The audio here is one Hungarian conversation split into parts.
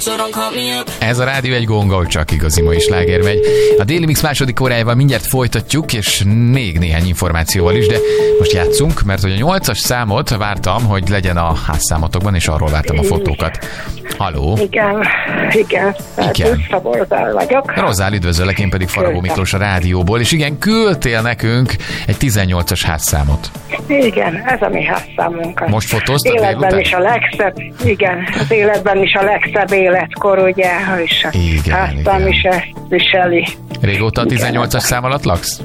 Ez a Rádió egy Gong, ahol csak igazi mai sláger megy. A Déli Mix második órájával mindjárt folytatjuk, és még néhány információval is, de most játszunk, mert hogy a 8-as számot vártam, hogy legyen a házszámotokban, és arról vártam a fotókat. Haló? Igen. Rozál vagyok. Rozál, üdvözöllek, én pedig Faragó Miklós a rádióból, és igen, küldtél nekünk egy 18-as házszámot. Igen, ez a mi házszámunk. Most fotóztad életben délután? is a legszebb, igen, az életben is a legszebb életkor, ugye, és a házszám is ezt viseli. Régóta a 18-as szám alatt laksz?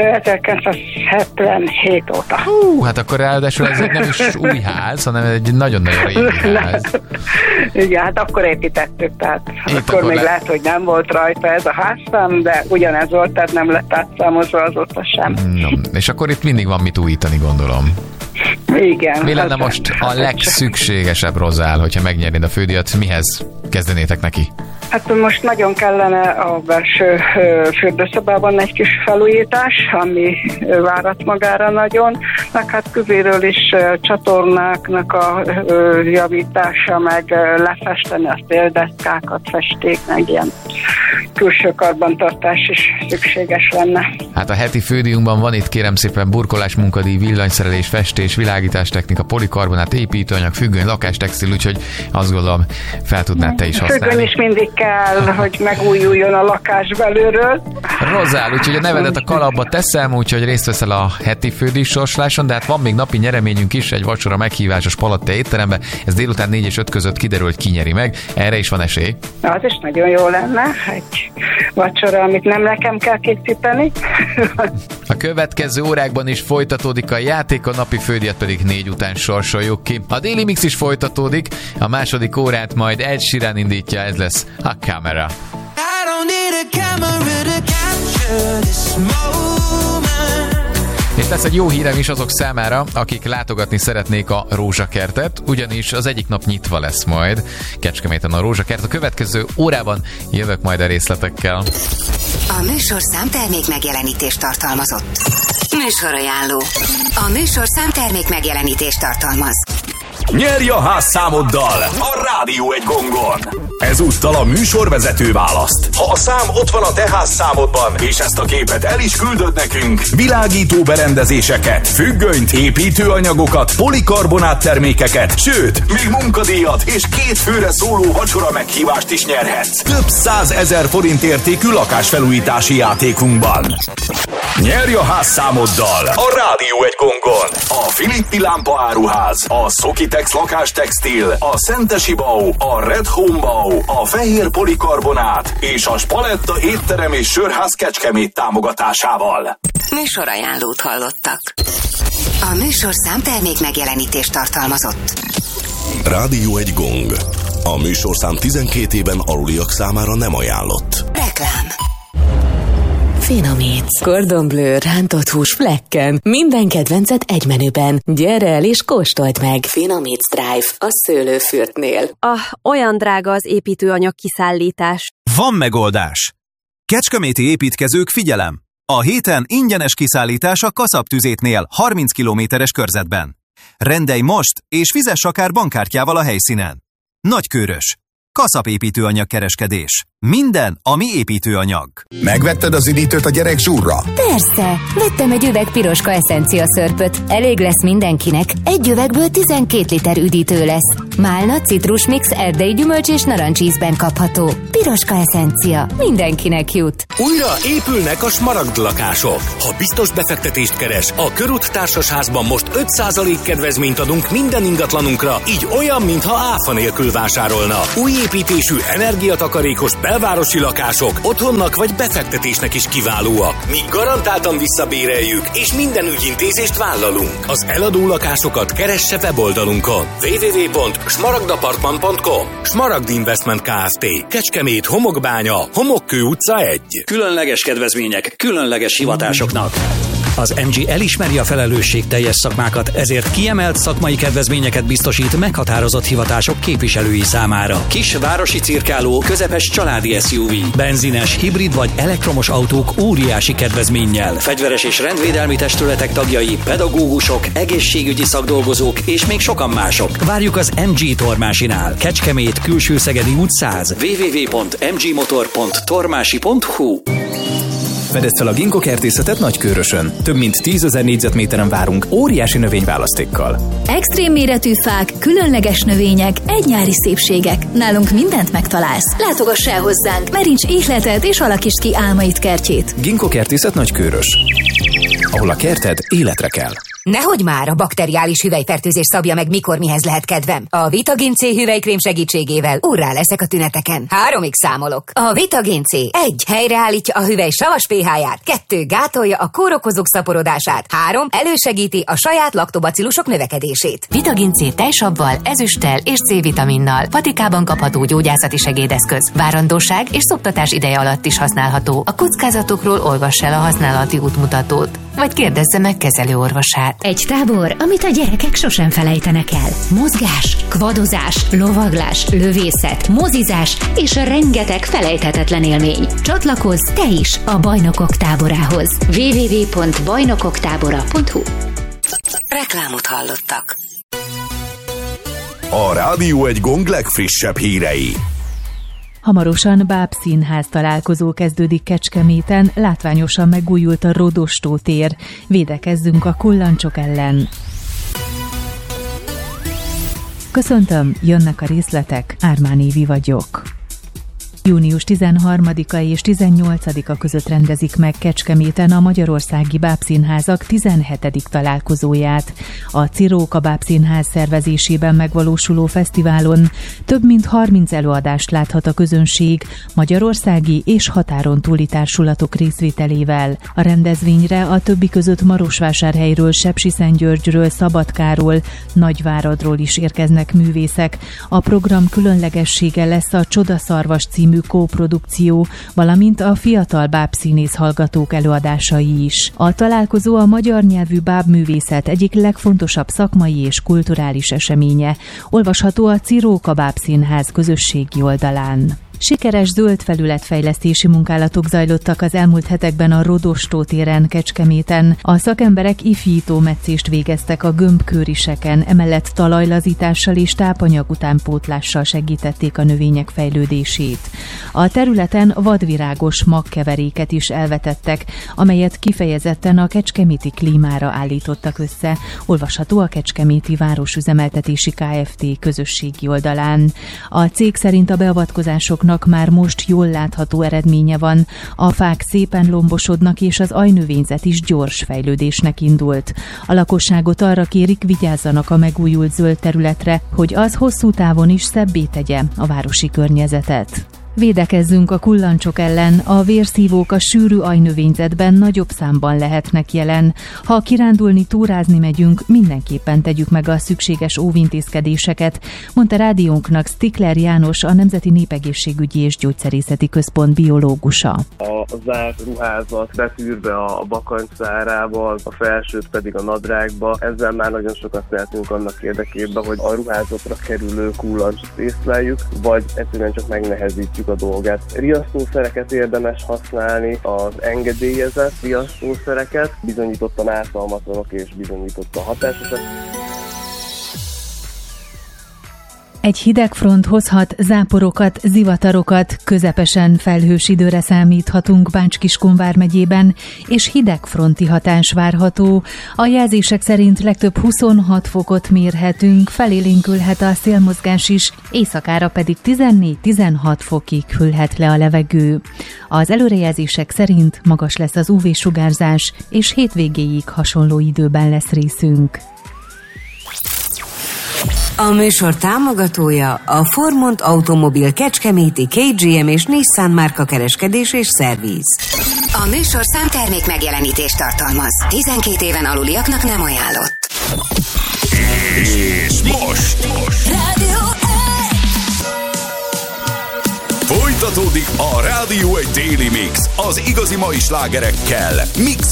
1977 óta. Hát akkor ráadásul ez nem is új ház, hanem egy nagyon-nagyon régi ház. Igen, hát akkor építettük, tehát akkor még lehet, hogy nem volt rajta ez a házszám, de ugyanez volt, tehát nem lett átszámozva azóta sem. No, és akkor itt mindig van mit újítani, gondolom. Igen. Mi lenne most a legszükségesebb, Rozál, hogyha megnyernéd a fődíjat, mihez kezdenétek neki? Hát most nagyon kellene a belső fürdőszobában egy kis felújítás, ami várat magára nagyon, meg hát közéről is csatornáknak a javítása, meg lefesteni a széldeszkákat, festék, meg ilyen külső karbantartás is szükséges lenne. Hát a heti fődíjunkban van itt, kérem szépen, burkolás, munkadíj, villanyszerelés, festés, világításteknika, polikarbonát, építőanyag, függöny, lakástextil, úgyhogy azt gondolom, fel tudnád te is használni. Függöny is mindig kell, hogy megújuljon a lakás belülről. Rozál, úgyhogy a nevedet a kalapba teszem, úgyhogy részt veszel a heti fődíj sorsoláson, de hát van még napi nyereményünk is, egy vacsora meghívásos Palatta étterembe. Ez délután 4 és 5 között kiderül, hogy ki nyeri meg. Erre is van esély. Az is nagyon jó lenne, egy vacsora, amit nem nekem kell készíteni. A következő órákban is folytatódik a játék, a napi fődíjat pedig 4 után sorsoljuk ki. A Déli Mix is folytatódik, a második órát majd Ed Sheeran indítja, ez lesz a Camera. És lesz egy jó hírem is azok számára, akik látogatni szeretnék a Rózsakertet, ugyanis az egyik nap nyitva lesz majd Kecskeméten a Rózsakert. A következő órában jövök majd a részletekkel. A műsorszám termék megjelenítést tartalmazott. Műsorajánló. A műsorszám termék megjelenítést tartalmaz. Nyerj a házszámoddal a Rádió egy Gongon! Ezúttal a műsorvezető választ. Ha a szám ott van a te házszámodban, és ezt a képet el is küldöd nekünk, világító berendezéseket, függönyt, építőanyagokat, polikarbonát termékeket, sőt, még munkadíjat és 2 főre szóló vacsora meghívást is nyerhetsz. Több 100 000 forint értékű lakásfelújítási játékunkban. Nyerj a házszámoddal a Rádió egy Gongon! A Filippi Lámpa Áruház, a Szokitex Lakástextil, a Szentesi Bau, a Red Home Bau, a Fehér Polikarbonát és a Spaletta étterem és sörház Kecskemét támogatásával. Műsorajánlót hallottak. A műsorszám termék megjelenítést tartalmazott. Rádió egy Gong. A műsorszám 12 éven aluliak számára nem ajánlott. Reklám. Finomítsz. Cordon Bleu rántott hús flekken. Minden kedvencet egy menüben. Gyere el és kóstold meg. Finomítsz Drive a szőlőfürtnél. Olyan drága az építőanyag kiszállítás. Van megoldás! Kecskeméti építkezők, figyelem! A héten ingyenes kiszállítás a Kaszab-tüzétnél 30 kilométeres körzetben. Rendelj most, és fizess akár bankkártyával a helyszínen. Nagykőrös. Kaszab építőanyag kereskedés. Minden, ami építőanyag. Megvetted az üdítőt a gyerek zsúrra? Persze, vettem egy üveg piroska eszencia szörpöt. Elég lesz mindenkinek. Egy üvegből 12 liter üdítő lesz. Málna, citrusmix, erdei gyümölcs és narancsízben kapható. Piroska eszencia. Mindenkinek jut. Újra épülnek a smaragd lakások. Ha biztos befektetést keres, a Körút Társasházban most 5% kedvezményt adunk minden ingatlanunkra, így olyan, mintha áfa nélkül vásárolna. Új építésű, energiatakarékos belvárosi lakások otthonnak vagy befektetésnek is kiválóak. Mi garantáltan visszabéreljük, és minden ügyintézést vállalunk. Az eladó lakásokat keresse weboldalunkon. www.smaragdapartman.com. Smaragd Investment Kft. Kecskemét, Homokbánya, Homokkő utca 1. Különleges kedvezmények különleges hivatásoknak. Az MG elismeri a felelősségteljes szakmákat, ezért kiemelt szakmai kedvezményeket biztosít meghatározott hivatások képviselői számára. Kis városi cirkáló, közepes családi SUV, benzines, hibrid vagy elektromos autók óriási kedvezménnyel, fegyveres és rendvédelmi testületek tagjai, pedagógusok, egészségügyi szakdolgozók és még sokan mások. Várjuk az MG Tormásinál. Kecskemét, Külső-Szegedi út 100. www.mgmotor.tormási.hu. Fedezd fel a Ginkgo kertészetet Nagykőrösön. Több mint 10 000 négyzetméteren várunk óriási növényválasztékkal. Extrém méretű fák, különleges növények, egynyári szépségek. Nálunk mindent megtalálsz. Látogass el hozzánk, meríts ihletet és alakítsd ki álmaid kertjét. Ginkgo kertészet Nagykőrös, ahol a kerted életre kell. Nehogy már, a bakteriális hüvelyfertőzés szabja meg, mikor mihez lehet kedvem. A Vitagin C hüvelykrém segítségével úrrá leszek a tüneteken. 3-ig számolok. A Vitagin C 1. helyreállítja a hüvely savas pH-ját. 2. gátolja a kórokozók szaporodását. 3. elősegíti a saját laktobacillusok növekedését. Vitagin C tejsabbal, ezüsttel és C-vitaminnal. Patikában kapható gyógyászati segédeszköz. Várandóság és szoptatás ideje alatt is használható. A kockázatokról olvass el a használati útmutatót, vagy kérdezze meg kezelőorvosát. Egy tábor, amit a gyerekek sosem felejtenek el. Mozgás, kvadozás, lovaglás, lövészet, mozizás és rengeteg felejthetetlen élmény. Csatlakozz te is a Bajnokok táborához. www.bajnokoktábora.hu. Reklámot hallottak. A Rádió egy Gong legfrissebb hírei. Hamarosan bábszínház találkozó kezdődik Kecskeméten, látványosan megújult a Rodostó tér. Védekezzünk a kullancsok ellen. Köszöntöm, jönnek a részletek, Ármán Évi vagyok. Június 13-a és 18-a között rendezik meg Kecskeméten a Magyarországi Bábszínházak 17. találkozóját. A Ciróka Bábszínház szervezésében megvalósuló fesztiválon több mint 30 előadást láthat a közönség magyarországi és határon túli társulatok részvételével. A rendezvényre a többi között Marosvásárhelyről, Sepsiszentgyörgyről, Szabadkáról, Nagyváradról is érkeznek művészek. A program különlegessége lesz a Csodaszarvas című kóprodukció, valamint a fiatal bábszínész hallgatók előadásai is. A találkozó a magyar nyelvű bábművészet egyik legfontosabb szakmai és kulturális eseménye. Olvasható a Ciróka Bábszínház közösségi oldalán. Sikeres zöld felületfejlesztési munkálatok zajlottak az elmúlt hetekben a Rodostó téren Kecskeméten. A szakemberek ifjító metszést végeztek a gömbkőriseken, emellett talajlazítással és tápanyag utánpótlással segítették a növények fejlődését. A területen vadvirágos magkeveréket is elvetettek, amelyet kifejezetten a kecskeméti klímára állítottak össze. Olvasható a Kecskeméti Városüzemeltetési Kft. Közösségi oldalán. A cég szerint a beavatkozások már most jól látható eredménye van. A fák szépen lombosodnak, és az ajnövényzet is gyors fejlődésnek indult. A lakosságot arra kérik, vigyázzanak a megújult zöld területre, hogy az hosszú távon is szebbé tegye a városi környezetet. Védekezzünk a kullancsok ellen, a vérszívók a sűrű ajnövényzetben nagyobb számban lehetnek jelen. Ha kirándulni, túrázni megyünk, mindenképpen tegyük meg a szükséges óvintézkedéseket, mondta rádiónknak Stikler János, a Nemzeti Népegészségügyi és Gyógyszerészeti Központ biológusa. A zárt ruházat betűrve a bakancszárába, a felsőt pedig a nadrágba, ezzel már nagyon sokat tehetünk annak érdekében, hogy a ruházatra kerülő kullancst észleljük, vagy egyszerűen csak megnehezítjük a dolgát. Riasztószereket érdemes használni, az engedélyezett riasztószereket, bizonyítottan ártalmatlanok és bizonyítottan hatásosak. Egy hideg front hozhat záporokat, zivatarokat, közepesen felhős időre számíthatunk Bács-Kiskun vármegyében, és hidegfronti hatás várható. A jelzések szerint legtöbb 26 fokot mérhetünk, felélénkülhet a szélmozgás is, éjszakára pedig 14-16 fokig hűlhet le a levegő. Az előrejelzések szerint magas lesz az UV-sugárzás, és hétvégéig hasonló időben lesz részünk. A műsor támogatója a Formont Automobil Kecskeméti, KGM és Nissan márka kereskedés és szerviz. A műsor számtermék megjelenítést tartalmaz. 12 éven aluliaknak nem ajánlott. És most Rádió folytatódik a Rádió egy Daily Mix az igazi mai slágerekkel. Mix